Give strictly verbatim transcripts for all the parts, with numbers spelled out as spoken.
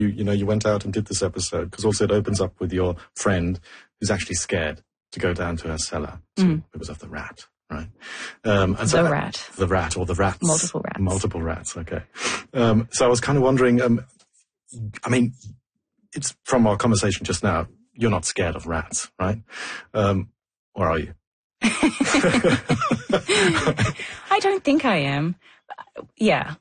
You, you know, you went out and did this episode because also it opens up with your friend who's actually scared to go down to her cellar to, mm. because of the rat, right? Um, and the so, rat. The rat or the rats. Multiple rats. Multiple rats, okay. Um, so I was kind of wondering, um, I mean, it's from our conversation just now, you're not scared of rats, right? Um, or are you? I don't think I am. Yeah.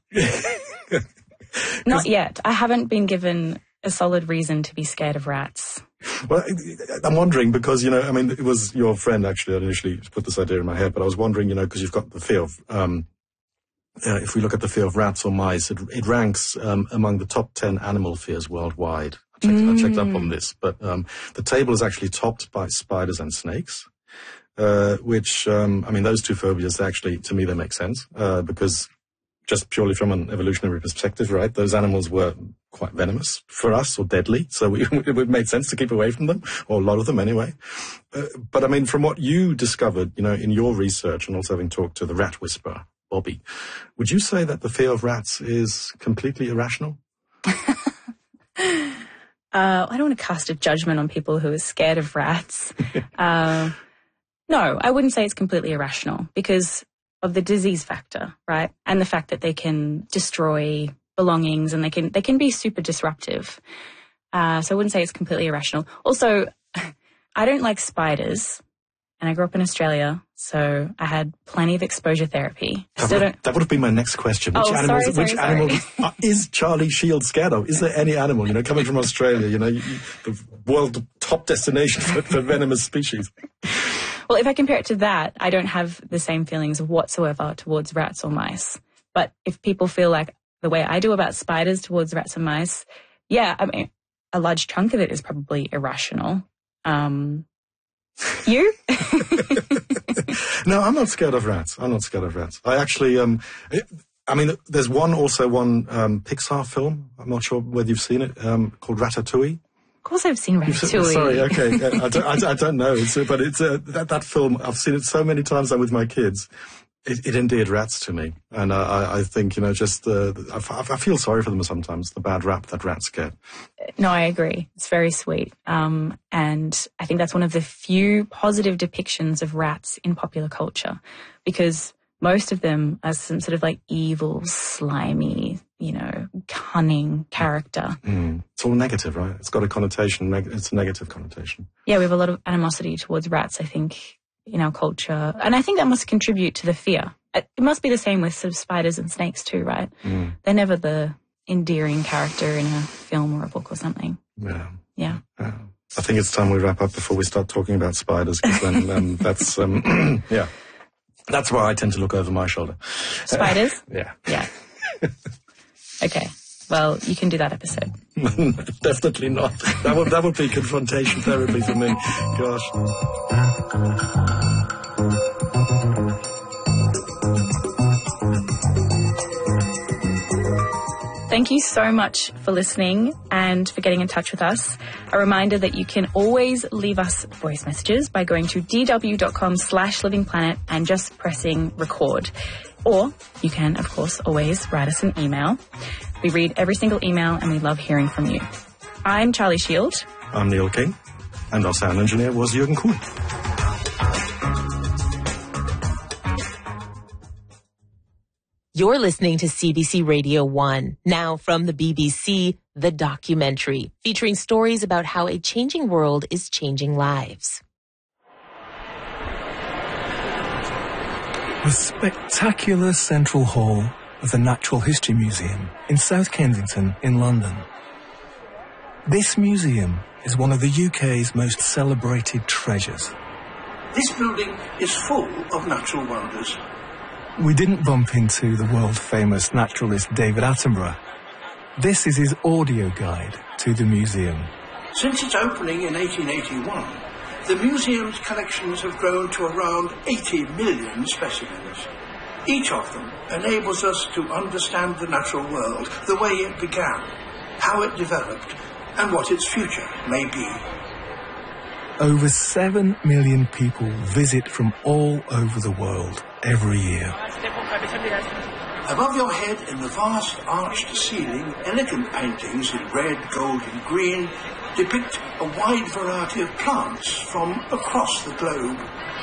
Not yet. I haven't been given a solid reason to be scared of rats. Well, I'm wondering because, you know, I mean, it was your friend actually that initially put this idea in my head, but I was wondering, you know, because you've got the fear of, um, uh, if we look at the fear of rats or mice, it, it ranks um, among the top ten animal fears worldwide. I checked, mm. I checked up on this, but um, the table is actually topped by spiders and snakes. Uh, which, um, I mean, those two phobias actually, to me, they make sense, uh, because just purely from an evolutionary perspective, right, those animals were quite venomous for us or deadly, so we, it made sense to keep away from them, or a lot of them anyway. Uh, but I mean, from what you discovered, you know, in your research and also having talked to the rat whisperer, Bobby, would you say that the fear of rats is completely irrational? uh, I don't want to cast a judgment on people who are scared of rats. uh, No, I wouldn't say it's completely irrational because of the disease factor, right? And the fact that they can destroy belongings and they can they can be super disruptive. Uh, so I wouldn't say it's completely irrational. Also, I don't like spiders, and I grew up in Australia, so I had plenty of exposure therapy. That would, have, that would have been my next question. Which oh, animals, sorry, sorry, which sorry. animal is Charlie Shield scared of? Is there any animal, you know, coming from Australia, you know, you, you, the world top destination for, for venomous species? Well, if I compare it to that, I don't have the same feelings whatsoever towards rats or mice. But if people feel like the way I do about spiders towards rats and mice, yeah, I mean, a large chunk of it is probably irrational. Um, you? No, I'm not scared of rats. I'm not scared of rats. I actually, um, it, I mean, there's one, also one um, Pixar film, I'm not sure whether you've seen it, um, called Ratatouille. Of course I've seen Ratatouille. Sorry, okay. I, don't, I, I don't know, it's, uh, but it's uh, that, that film, I've seen it so many times. I'm with my kids. It, it endeared rats to me. And uh, I, I think, you know, just, uh, I, I feel sorry for them sometimes, the bad rap that rats get. No, I agree. It's very sweet. Um, and I think that's one of the few positive depictions of rats in popular culture because most of them are some sort of like evil, slimy, you know, cunning character. Mm. It's all negative, right? It's got a connotation. It's a negative connotation. Yeah, we have a lot of animosity towards rats, I think, in our culture. And I think that must contribute to the fear. It must be the same with sort of spiders and snakes too, right? Mm. They're never the endearing character in a film or a book or something. Yeah. Yeah. yeah. I think it's time we wrap up before we start talking about spiders, because then um, that's, um, yeah. That's why I tend to look over my shoulder. Spiders? Uh, yeah. Yeah. Okay. Well, you can do that episode. Definitely not. That would that would be confrontation therapy for me. Gosh. Thank you so much for listening and for getting in touch with us. A reminder that you can always leave us voice messages by going to dw.com slash livingplanet and just pressing record. Or you can, of course, always write us an email. We read every single email and we love hearing from you. I'm Charlie Shield. I'm Neil King. And our sound engineer was Jürgen Kuhn. You're listening to C B C Radio one. Now from the B B C, The Documentary, featuring stories about how a changing world is changing lives. The spectacular central hall of the Natural History Museum in South Kensington in London. This museum is one of the U K's most celebrated treasures. This building is full of natural wonders. We didn't bump into the world-famous naturalist David Attenborough. This is his audio guide to the museum. Since its opening in eighteen eighty-one, the museum's collections have grown to around eighty million specimens. Each of them enables us to understand the natural world, the way it began, how it developed, and what its future may be. Over seven million people visit from all over the world every year. Above your head, in the vast arched ceiling, elegant paintings in red, gold and green depict a wide variety of plants from across the globe.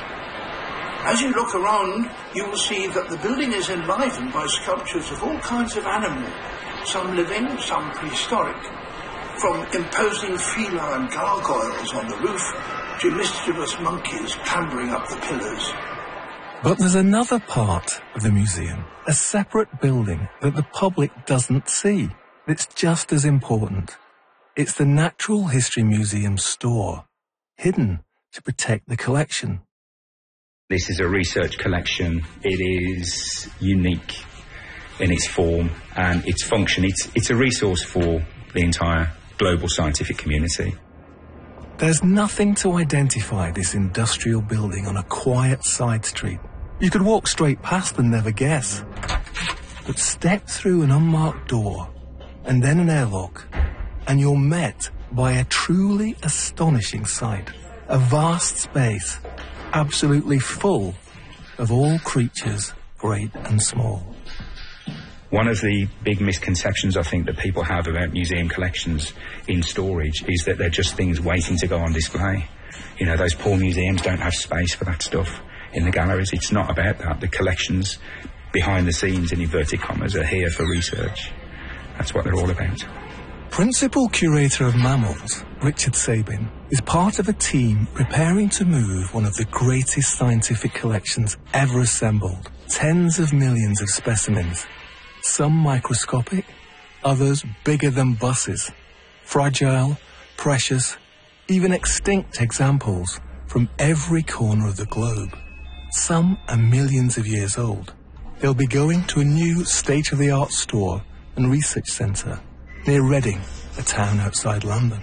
As you look around, you will see that the building is enlivened by sculptures of all kinds of animals, some living, some prehistoric, from imposing feline gargoyles on the roof to mischievous monkeys clambering up the pillars. But there's another part of the museum, a separate building that the public doesn't see. It's just as important. It's the Natural History Museum store, hidden to protect the collection. This is a research collection. It is unique in its form and its function. It's, it's a resource for the entire global scientific community. There's nothing to identify this industrial building on a quiet side street. You could walk straight past and never guess. But step through an unmarked door and then an airlock, and you're met by a truly astonishing sight. A vast space, absolutely full of all creatures, great and small. One of the big misconceptions I think that people have about museum collections in storage is that they're just things waiting to go on display. You know, those poor museums don't have space for that stuff in the galleries. It's not about that. The collections behind the scenes, in inverted commas, are here for research. That's what they're all about. Principal Curator of Mammals, Richard Sabin, is part of a team preparing to move one of the greatest scientific collections ever assembled. Tens of millions of specimens. Some microscopic, others bigger than buses. Fragile, precious, even extinct examples from every corner of the globe. Some are millions of years old. They'll be going to a new state-of-the-art store and research centre near Reading, a town outside London.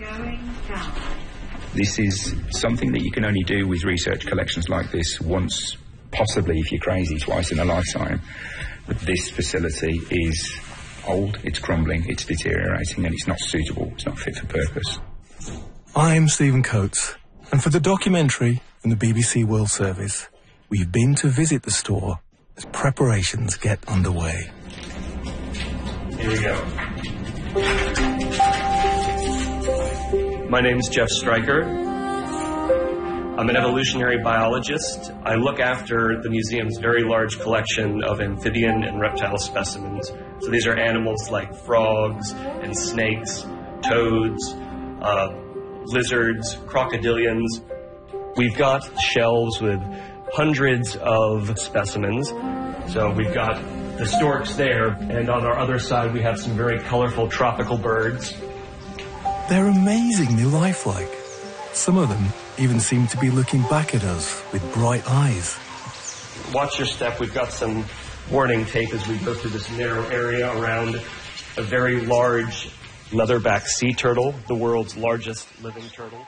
This is something that you can only do with research collections like this once, possibly, if you're crazy, twice in a lifetime. But this facility is old, it's crumbling, it's deteriorating, and it's not suitable, it's not fit for purpose. I'm Stephen Coates, and for the documentary from the B B C World Service, we've been to visit the store as preparations get underway. Here we go. My name's Jeff Stryker. I'm an evolutionary biologist. I look after the museum's very large collection of amphibian and reptile specimens. So these are animals like frogs and snakes, toads, uh, lizards, crocodilians. We've got shelves with hundreds of specimens. So we've got the storks there, and on our other side we have some very colorful tropical birds. They're amazingly lifelike. Some of them even seem to be looking back at us with bright eyes. Watch your step. We've got some warning tape as we go through this narrow area around a very large leatherback sea turtle, the world's largest living turtle.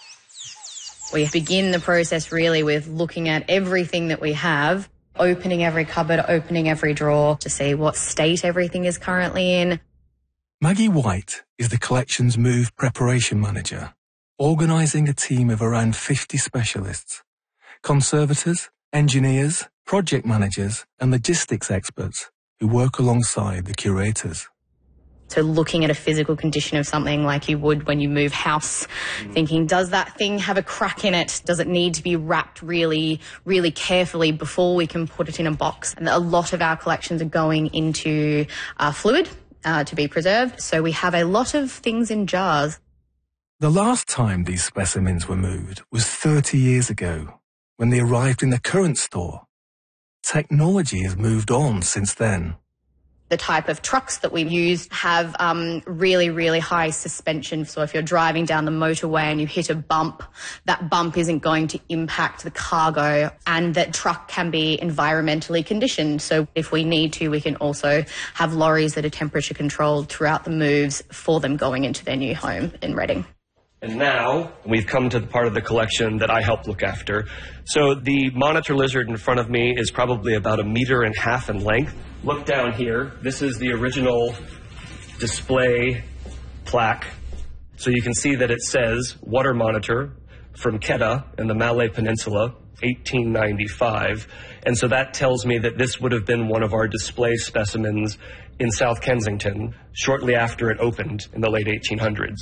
We begin the process really with looking at everything that we have, opening every cupboard, opening every drawer to see what state everything is currently in. Maggie White is the collection's move preparation manager, organising a team of around fifty specialists, conservators, engineers, project managers and logistics experts who work alongside the curators. So looking at a physical condition of something like you would when you move house, thinking, does that thing have a crack in it? Does it need to be wrapped really, really carefully before we can put it in a box? And a lot of our collections are going into uh, fluid uh, to be preserved. So we have a lot of things in jars. The last time these specimens were moved was thirty years ago, when they arrived in the current store. Technology has moved on since then. The type of trucks that we use have um, really, really high suspension. So if you're driving down the motorway and you hit a bump, that bump isn't going to impact the cargo, and that truck can be environmentally conditioned. So if we need to, we can also have lorries that are temperature controlled throughout the moves for them going into their new home in Reading. And now we've come to the part of the collection that I help look after. So the monitor lizard in front of me is probably about a meter and a half in length. Look down here. This is the original display plaque. So you can see that it says water monitor from Kedah in the Malay Peninsula. eighteen ninety-five. And so that tells me that this would have been one of our display specimens in South Kensington shortly after it opened in the late eighteen hundreds.